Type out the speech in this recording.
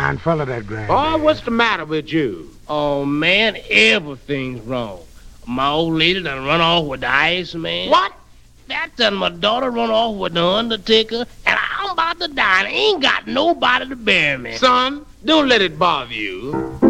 fine fella, that granddad. Oh, what's the matter with you? Oh, man, everything's wrong. My old lady done run off with the Iceman. What? That done my daughter run off with the Undertaker, and I'm about to die and ain't got nobody to bury me. Son, don't let it bother you.